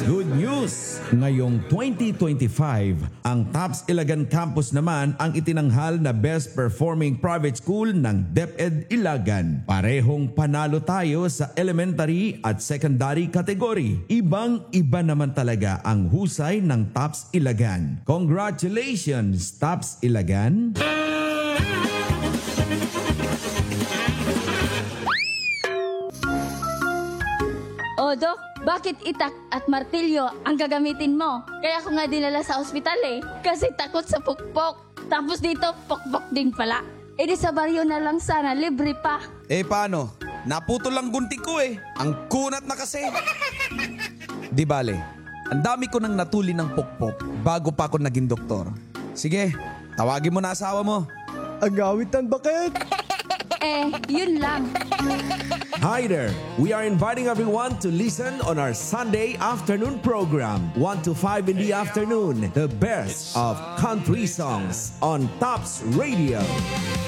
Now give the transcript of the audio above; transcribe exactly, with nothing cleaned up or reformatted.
Good news! Ngayong twenty twenty-five, ang TOPS Ilagan Campus naman ang itinanghal na Best Performing Private School ng DepEd Ilagan. Parehong panalo tayo sa elementary at secondary category. Ibang-iba naman talaga ang husay ng TOPS Ilagan. Congratulations, TOPS Ilagan! O Dok, bakit itak at martilyo ang gagamitin mo? Kaya ako nga dinala sa ospital eh. Kasi takot sa pukpok. Tapos dito, pukpok din pala. E di sa baryo na lang sana, libre pa. Eh paano? Naputol lang gunting ko eh. Ang kunat na kasi. Di bale, ang dami ko nang natuli ng pukpok bago pa ako naging doktor. Sige, tawagin mo na asawa mo. Agawitan bakit? Eh, yun lang. Hi there! We are inviting everyone to listen on our Sunday afternoon program, one to five in the afternoon, the best of country songs on TOPS Radio.